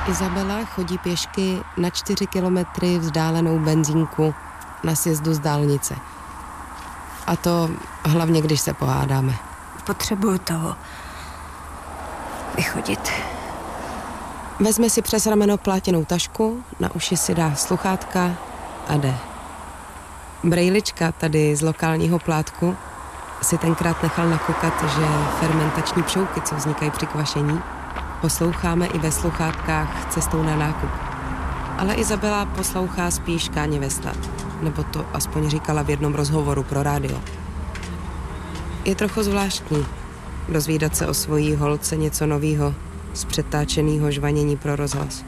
Izabela chodí pěšky na 4 kilometry vzdálenou benzínku na sjezdu z dálnice. A to hlavně, když se pohádáme. Potřebuju toho vychodit. Vezme si přes rameno plátěnou tašku, na uši si dá sluchátka a jde. Brejlička tady z lokálního plátku si tenkrát nechal nakoukat, že fermentační pšouky, co vznikají při kvašení, posloucháme i ve sluchátkách cestou na nákup. Ale Izabela poslouchá spíš Káně Westa, nebo to aspoň říkala v jednom rozhovoru pro rádio. Je trochu zvláštní dozvídat se o svojí holce něco novýho z přetáčenýho žvanění pro rozhlas.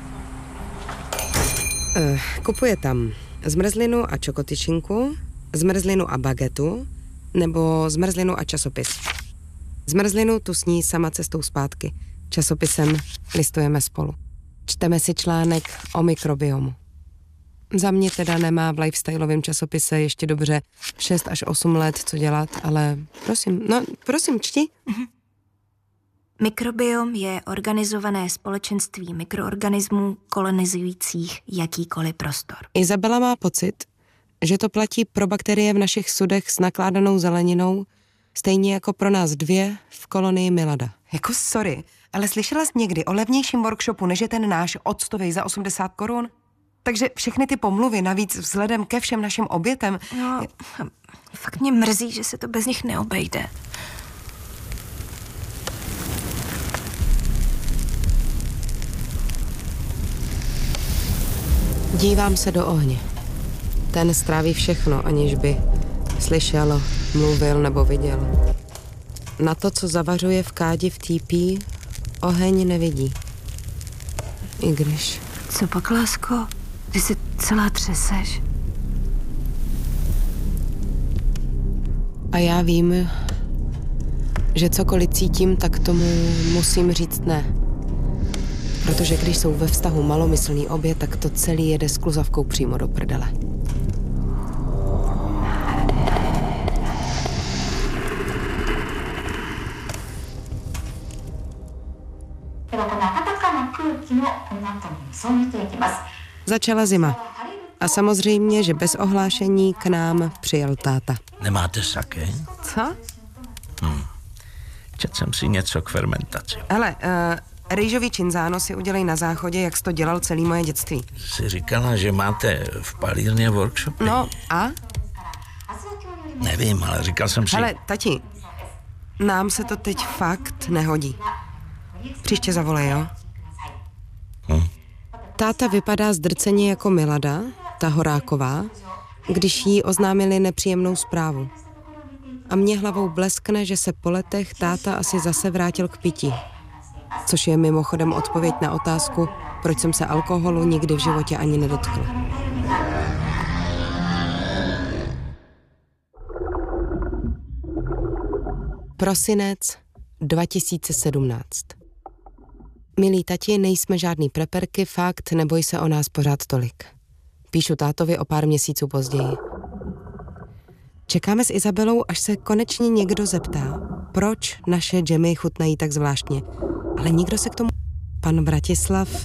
Kupuje tam zmrzlinu a čokotyčinku, zmrzlinu a bagetu, nebo zmrzlinu a časopis. Zmrzlinu tu sní sama cestou zpátky. Časopisem listujeme spolu. Čteme si článek o mikrobiomu. Za mě teda nemá v lifestyleovém časopise ještě dobře 6 až 8 let co dělat, ale prosím, čti. Mikrobiom je organizované společenství mikroorganismů kolonizujících jakýkoliv prostor. Izabela má pocit, že to platí pro bakterie v našich sudech s nakládanou zeleninou, stejně jako pro nás 2 v kolonii Milada. Jako sorry, ale slyšela jsi někdy o levnějším workshopu, než je ten náš octovej za 80 korun? Takže všechny ty pomluvy, navíc vzhledem ke všem našim obětem... No, fakt mě mrzí, že se to bez nich neobejde. Dívám se do ohně. Ten stráví všechno, aniž by slyšel, mluvil nebo viděl. Na to, co zavařuje v kádi v týpí, oheň nevidí. I když... Co pak, lásko? Ty se celá třeseš. A já vím, že cokoliv cítím, tak tomu musím říct ne. Protože když jsou ve vztahu malomyslný obě, tak to celý jede s kluzavkou přímo do prdele. Začala zima. A samozřejmě, že bez ohlášení k nám přijel táta. Nemáte sake? Co? Četl jsem si něco k fermentaci. Hele, rýžový činzáno si udělej na záchodě, jak jsi to dělal celý moje dětství. Jsi říkala, že máte v palírně workshopy? No a? Nevím, ale říkal jsem si... Hele, tati, nám se to teď fakt nehodí. Příště zavolej, jo? Táta vypadá zdrceně jako Milada, ta Horáková, když jí oznámili nepříjemnou zprávu. A mě hlavou bleskne, že se po letech táta asi zase vrátil k pití. Což je mimochodem odpověď na otázku, proč jsem se alkoholu nikdy v životě ani nedotkla. Prosinec 2017. Milí tati, nejsme žádný preperky, fakt, neboj se o nás pořád tolik. Píšu tátovi o pár měsíců později. Čekáme s Izabelou, až se konečně někdo zeptá, proč naše džemy chutnají tak zvláštně. Ale nikdo se k tomu... Pan Vratislav